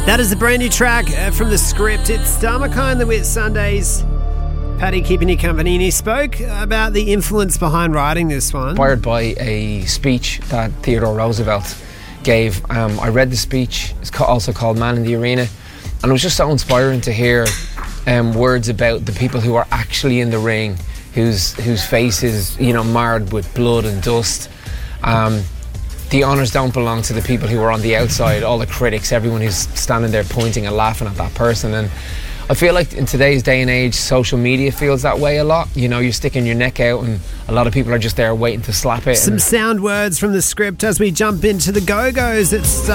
That is a brand new track from The Script. It's Dharmaka and the Wit Sundays. Paddy keeping you company, and he spoke about the influence behind writing this one. Inspired by a speech that Theodore Roosevelt gave. I read the speech. It's also called Man in the Arena, and it was just so inspiring to hear words about the people who are actually in the ring, whose face is, marred with blood and dust. The honours don't belong to the people who are on the outside, all the critics, everyone who's standing there pointing and laughing at that person. And I feel like in today's day and age, social media feels that way a lot. You're sticking your neck out and a lot of people are just there waiting to slap it. Some sound words from The Script as we jump into the Go-Go's. It's